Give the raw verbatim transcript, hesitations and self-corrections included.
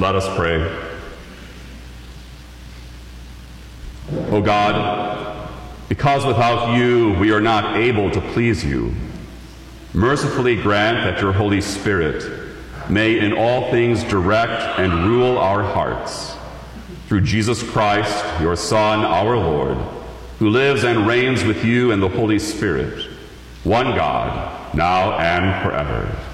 Let us pray. O God, because without you we are not able to please you, mercifully grant that your Holy Spirit may in all things direct and rule our hearts. Through Jesus Christ, your Son, our Lord, who lives and reigns with you in the Holy Spirit, one God, now and forever.